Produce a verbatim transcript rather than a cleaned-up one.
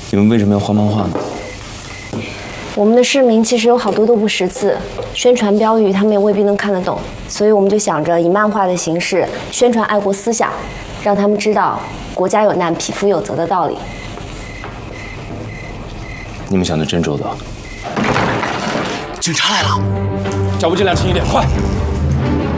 你们为什么要画漫画呢？ 我们的市民其实有好多都不识字，宣传标语他们也未必能看得懂，所以我们就想着以漫画的形式宣传爱国思想，让他们知道国家有难，匹夫有责的道理。 你们想的真周到。 警察来了， 脚步尽量轻一点，快！